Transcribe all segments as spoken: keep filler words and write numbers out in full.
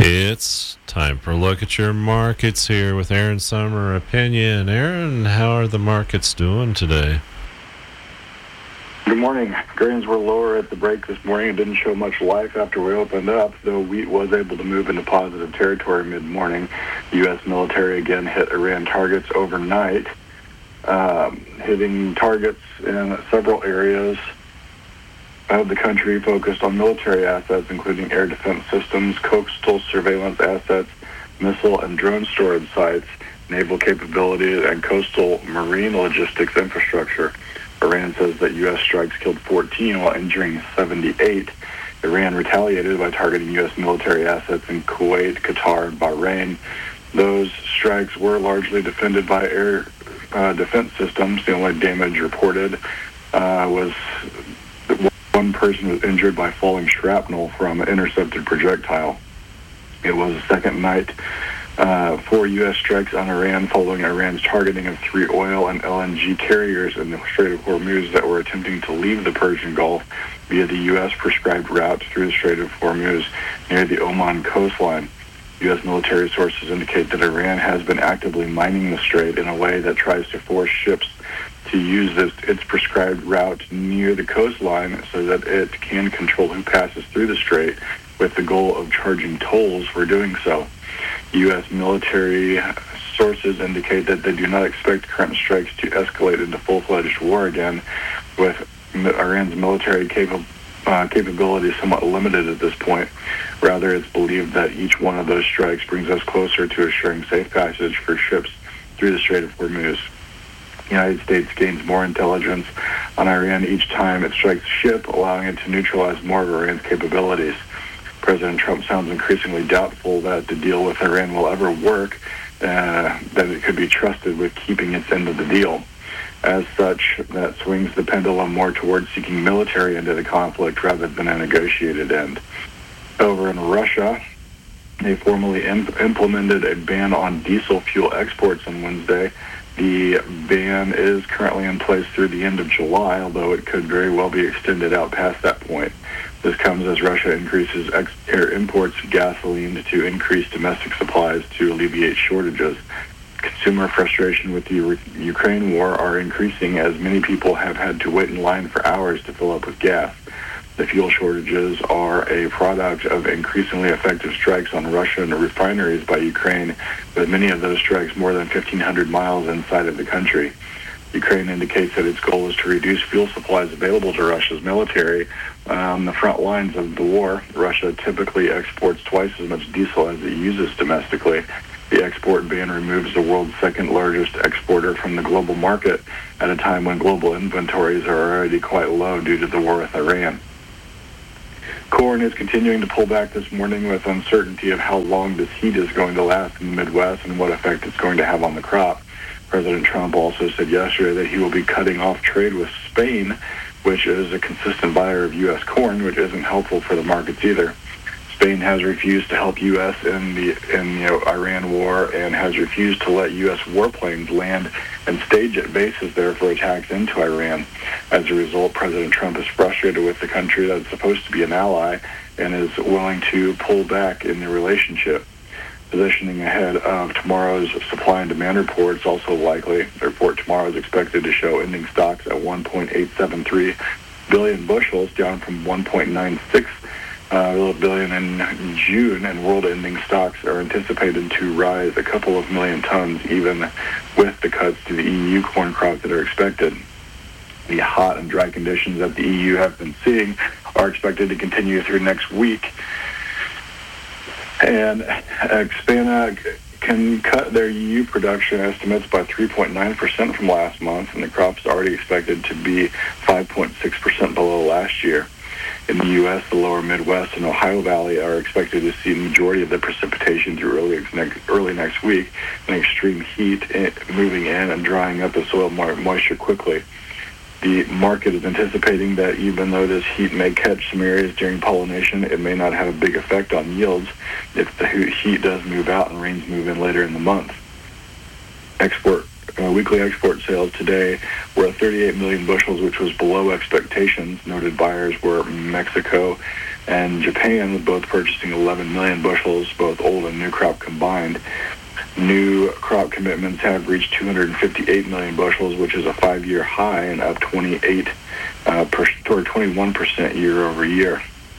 It's time for a look at your markets here with Aaron Summer Opinion. Aaron, how are the markets doing today? Good morning. Grains were lower at the break this morning. It didn't show much life after we opened up, though wheat was able to move into positive territory mid-morning. U S military again hit Iran targets overnight, um, hitting targets in several areas of the country focused on military assets, including air defense systems, coastal surveillance assets, missile and drone storage sites, naval capabilities, and coastal marine logistics infrastructure. Iran says that U S strikes killed fourteen while injuring seventy-eight. Iran retaliated by targeting U S military assets in Kuwait, Qatar, and Bahrain. Those strikes were largely defended by air uh, defense systems. The only damage reported uh, was one person was injured by falling shrapnel from an intercepted projectile. It was the second night uh, for U S strikes on Iran following Iran's targeting of three oil and L N G carriers in the Strait of Hormuz that were attempting to leave the Persian Gulf via the U S prescribed route through the Strait of Hormuz near the Oman coastline. U S military sources indicate that Iran has been actively mining the strait in a way that tries to force ships to use this, its prescribed route near the coastline so that it can control who passes through the strait, with the goal of charging tolls for doing so. U S military sources indicate that they do not expect current strikes to escalate into full-fledged war again, with Iran's military capable Uh, capability is somewhat limited at this point. Rather, it's believed that each one of those strikes brings us closer to assuring safe passage for ships through the Strait of Hormuz. The United States gains more intelligence on Iran each time it strikes a ship, allowing it to neutralize more of Iran's capabilities. President Trump sounds increasingly doubtful that the deal with Iran will ever work, uh, that it could be trusted with keeping its end of the deal. As such, that swings the pendulum more towards seeking military end of the conflict rather than a negotiated end. Over in Russia, they formally imp- implemented a ban on diesel fuel exports on Wednesday. The ban is currently in place through the end of July, although it could very well be extended out past that point. This comes as Russia increases ex- air imports of gasoline to increase domestic supplies to alleviate shortages. Consumer frustration with the U- Ukraine war are increasing as many people have had to wait in line for hours to fill up with gas. The fuel shortages are a product of increasingly effective strikes on Russian refineries by Ukraine, with many of those strikes more than fifteen hundred miles inside of the country. Ukraine indicates that its goal is to reduce fuel supplies available to Russia's military on the front lines of the war. Russia typically exports twice as much diesel as it uses domestically. The export ban removes the world's second largest exporter from the global market at a time when global inventories are already quite low due to the war with Iran. Corn is continuing to pull back this morning with uncertainty of how long this heat is going to last in the Midwest and what effect it's going to have on the crop. President Trump also said yesterday that he will be cutting off trade with Spain, which is a consistent buyer of U S corn, which isn't helpful for the markets either. Spain has refused to help U S in the in the you know, Iran war and has refused to let U S warplanes land and stage at bases there for attacks into Iran. As a result, President Trump is frustrated with the country that's supposed to be an ally and is willing to pull back in the relationship. Positioning ahead of tomorrow's supply and demand report is also likely. The report tomorrow is expected to show ending stocks at one point eight seven three billion bushels, down from one point nine six Uh, billion in June, and world-ending stocks are anticipated to rise a couple of million tons, even with the cuts to the E U corn crop that are expected. The hot and dry conditions that the E U have been seeing are expected to continue through next week, and Expana can cut their E U production estimates by three point nine percent from last month, and the crop's already expected to be five point six percent below last year. In the U S, the lower Midwest and Ohio Valley are expected to see the majority of the precipitation through early next, early next week, and extreme heat moving in and drying up the soil moisture quickly. The market is anticipating that even though this heat may catch some areas during pollination, it may not have a big effect on yields if the heat does move out and rains move in later in the month. Export uh, weekly export sales today were at thirty-eight million bushels, which was below expectations. Noted buyers were Mexico and Japan, with both purchasing eleven million bushels, both old and new crop combined. New crop commitments have reached two hundred fifty-eight million bushels, which is a five-year high and up twenty-eight uh, per, or twenty-one percent year over year.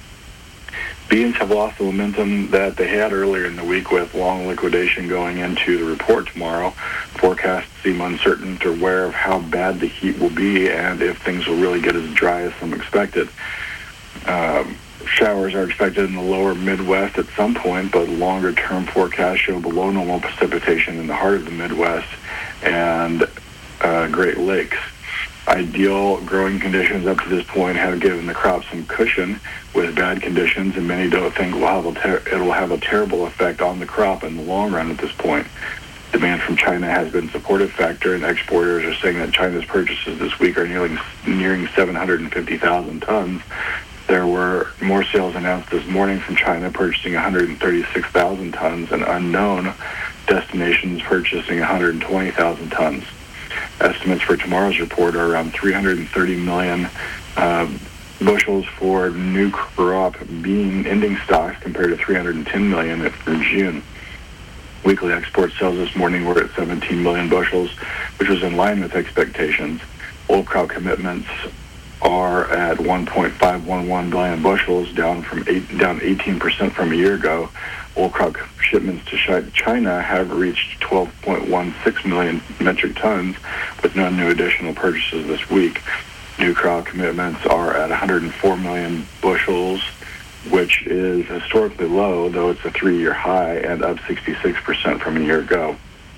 Beans have lost the momentum that they had earlier in the week, with long liquidation going into the report tomorrow. Forecasts seem uncertain to aware of how bad the heat will be and if things will really get as dry as some expected. Um, showers are expected in the lower Midwest at some point, but longer-term forecasts show below normal precipitation in the heart of the Midwest and uh, Great Lakes. Ideal growing conditions up to this point have given the crop some cushion with bad conditions, and many don't think will have a ter- it will have a terrible effect on the crop in the long run at this point. Demand from China has been a supportive factor, and exporters are saying that China's purchases this week are nearing, nearing seven hundred fifty thousand tons. There were more sales announced this morning from China, purchasing one hundred thirty-six thousand tons, and unknown destinations purchasing one hundred twenty thousand tons. Estimates for tomorrow's report are around three hundred thirty million uh, bushels for new crop bean ending stocks compared to three hundred ten million for June. Weekly export sales this morning were at seventeen million bushels, which was in line with expectations. Old crop commitments are at one point five one one billion bushels, down from eight, down eighteen percent from a year ago. Old crop shipments to China have reached twelve point one six million metric tons, with no new additional purchases this week. New crop commitments are at one hundred four million bushels, which is historically low, though it's a three-year high and up sixty-six percent from a year ago.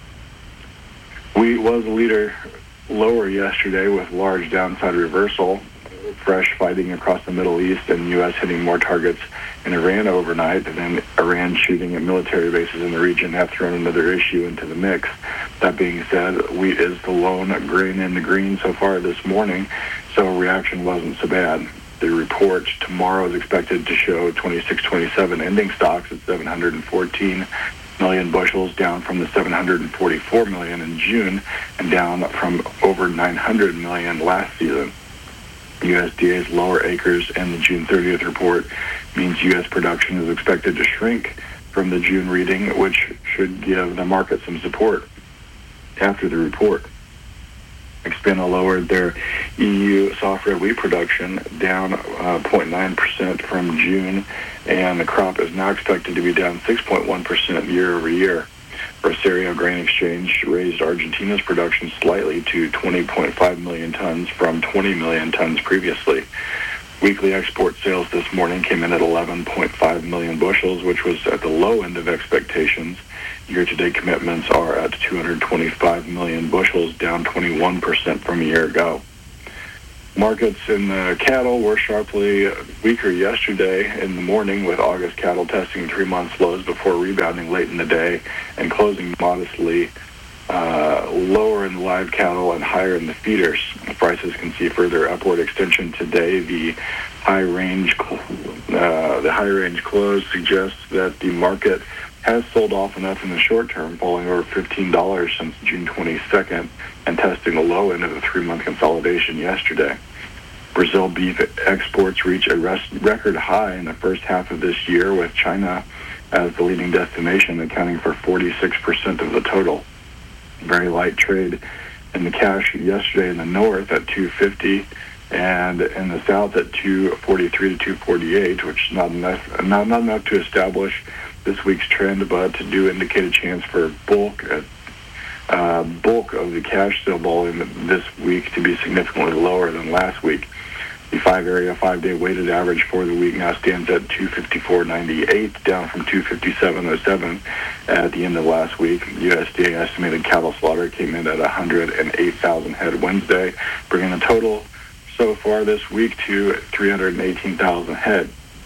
Wheat was a leader lower yesterday with large downside reversal. Fresh fighting across the Middle East and the U S hitting more targets in Iran overnight, and then Iran shooting at military bases in the region have thrown another issue into the mix. That being said, wheat is the lone grain in the green so far this morning, so reaction wasn't so bad. The report tomorrow is expected to show twenty-six twenty-seven ending stocks at seven hundred fourteen million bushels, down from the seven hundred forty-four million in June and down from over nine hundred million last season. U S D A's lower acres in the June thirtieth report means U S production is expected to shrink from the June reading, which should give the market some support after the report. Expana lowered their E U soft red wheat production down uh, zero point nine percent from June, and the crop is now expected to be down six point one percent year over year. Rosario Grain Exchange raised Argentina's production slightly to twenty point five million tons from twenty million tons previously. Weekly export sales this morning came in at eleven point five million bushels, which was at the low end of expectations. Year-to-date commitments are at two hundred twenty-five million bushels, down twenty-one percent from a year ago. Markets in the cattle were sharply weaker yesterday in the morning, with August cattle testing three-month lows before rebounding late in the day and closing modestly uh, lower in the live cattle and higher in the feeders. The prices can see further upward extension today. The high range, uh, the high range close suggests that the market has sold off enough in the short term, falling over fifteen dollars since June twenty-second and testing the low end of the three-month consolidation yesterday. Brazil beef exports reach a rest- record high in the first half of this year, with China as the leading destination, accounting for forty-six percent of the total. Very light trade in the cash yesterday in the north at two fifty and in the south at two forty-three to two forty-eight, which is not enough, not, not enough to establish this week's trend, but to do indicate a chance for bulk at uh, bulk of the cash sale volume this week to be significantly lower than last week. The five-area, five-day weighted average for the week now stands at two fifty-four ninety-eight, down from two fifty-seven oh seven at the end of last week. U S D A estimated cattle slaughter came in at one hundred eight thousand head Wednesday, bringing the total so far this week to three hundred eighteen thousand head.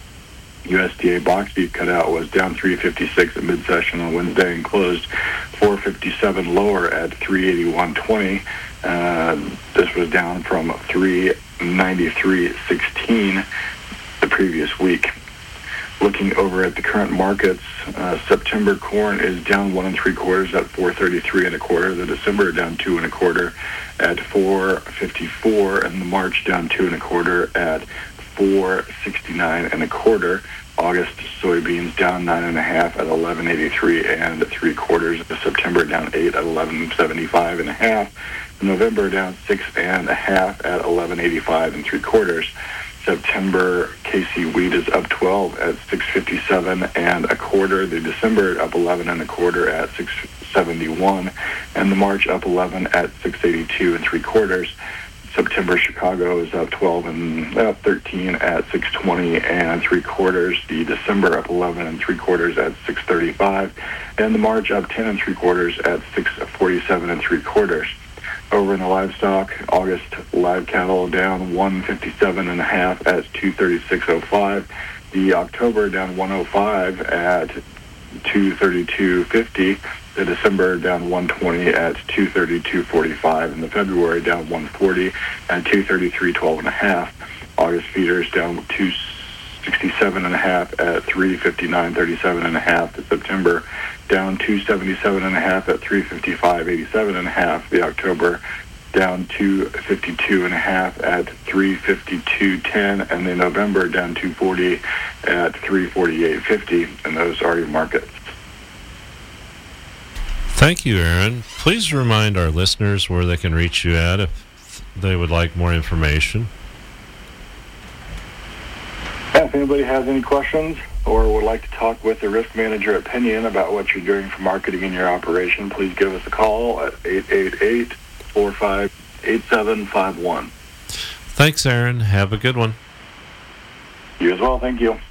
U S D A box beef cutout was down three fifty-six at mid-session on Wednesday and closed four fifty-seven lower at three eighty-one twenty. Uh, this was down from three ninety-three sixteen the previous week. Looking over at the current markets, uh, September corn is down one and three quarters at four thirty-three and a quarter. The December down two and a quarter at four fifty-four, and the March down two and a quarter at four sixty-nine and a quarter. August soybeans down nine and a half at eleven eighty-three and three quarters. September down eight at eleven seventy-five and a half. November down six and a half at eleven eighty-five and three quarters. September K C wheat is up twelve at six fifty-seven and a quarter. The December up eleven and a quarter at six seventy-one, and the March up eleven at six eighty-two and three quarters. September Chicago is up twelve and uh, thirteen at six twenty and three quarters. The December up eleven and three quarters at six thirty-five, and the March up ten and three quarters at six forty-seven and three quarters. Over in the livestock, August live cattle down one fifty-seven and a half at two thirty-six oh five. The October down one oh five at two thirty-two fifty. The December down one twenty at two thirty-two forty-five, and the February down one forty at two thirty-three twelve and a half. August feeders down two sixty-seven and a half at three fifty-nine thirty-seven and a half. The September down two seventy-seven and a half at three fifty-five eighty-seven and a half. The October down two fifty-two and a half at three fifty-two ten, and the November down two forty at three forty-eight fifty, and those are your markets. Thank you, Aaron. Please remind our listeners where they can reach you at if they would like more information. Yeah, if anybody has any questions or would like to talk with the risk manager at Pinion about what you're doing for marketing in your operation, please give us a call at eight eight eight, four five eight seven five one. Thanks, Aaron. Have a good one. You as well. Thank you.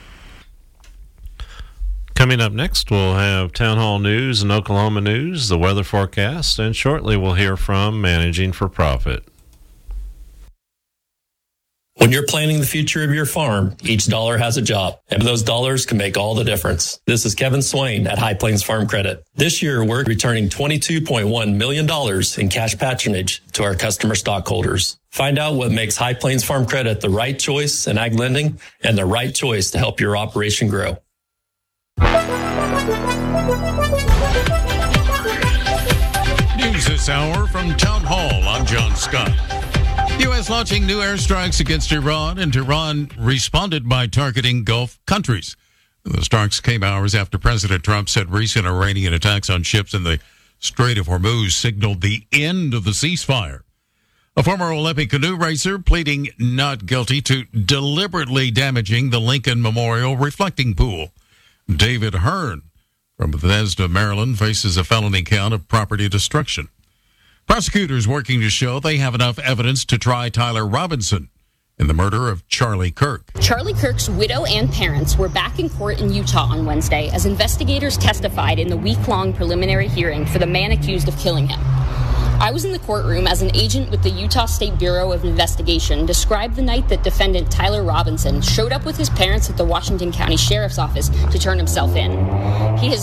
Coming up next, we'll have Town Hall News and Oklahoma News, the weather forecast, and shortly we'll hear from Managing for Profit. When you're planning the future of your farm, each dollar has a job, and those dollars can make all the difference. This is Kevin Swain at High Plains Farm Credit. This year, we're returning twenty-two point one million dollars in cash patronage to our customer stockholders. Find out what makes High Plains Farm Credit the right choice in ag lending and the right choice to help your operation grow. News this hour from Town Hall. I'm John Scott. U S launching new airstrikes against Iran, and Iran responded by targeting Gulf countries. The strikes came hours after President Trump said recent Iranian attacks on ships in the Strait of Hormuz signaled the end of the ceasefire. A former Olympic canoe racer pleading not guilty to deliberately damaging the Lincoln Memorial reflecting pool. David Hearn from Bethesda, Maryland, faces a felony count of property destruction. Prosecutors working to show they have enough evidence to try Tyler Robinson in the murder of Charlie Kirk. Charlie Kirk's widow and parents were back in court in Utah on Wednesday as investigators testified in the week-long preliminary hearing for the man accused of killing him. I was in the courtroom as an agent with the Utah State Bureau of Investigation described the night that defendant Tyler Robinson showed up with his parents at the Washington County Sheriff's Office to turn himself in. He has